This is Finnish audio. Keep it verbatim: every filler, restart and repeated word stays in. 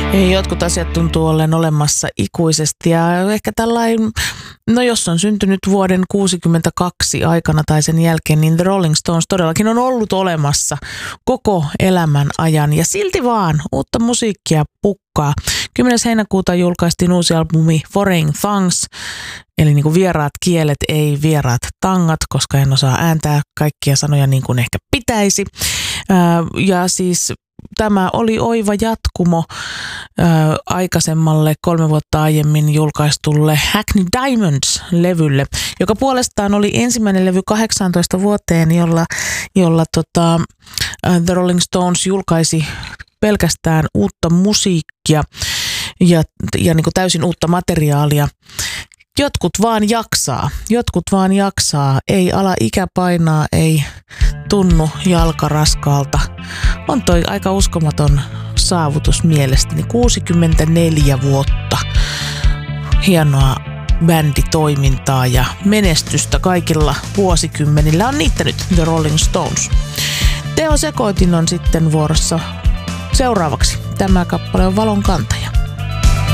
Jotkut asiat tuntuu olleen olemassa ikuisesti ja ehkä tällainen, no jos on syntynyt vuoden kuusikymmentäkaksi aikana tai sen jälkeen, niin The Rolling Stones todellakin on ollut olemassa koko elämän ajan ja silti vaan uutta musiikkia pukkaa. kymmenes heinäkuuta julkaistiin uusi albumi Foreign Tongues, eli niin kuin vieraat kielet, ei vieraat tangat, koska en osaa ääntää kaikkia sanoja niin kuin ehkä pitäisi. Ja siis tämä oli oiva jatkumo ää, aikaisemmalle kolme vuotta aiemmin julkaistulle Hackney Diamonds-levylle, joka puolestaan oli ensimmäinen levy kahdeksaantoista vuoteen, jolla, jolla tota, The Rolling Stones julkaisi pelkästään uutta musiikkia ja, ja niin kuin täysin uutta materiaalia. Jotkut vaan jaksaa, jotkut vaan jaksaa, ei ala ikä painaa, ei tunnu jalka raskaalta. On toi aika uskomaton saavutus mielestäni, kuusikymmentäneljä vuotta. Hienoa bänditoimintaa ja menestystä kaikilla vuosikymmenillä on niittänyt The Rolling Stones. Teo Sekoitin on sitten vuorossa seuraavaksi. Tämä kappale on Valon kantaja.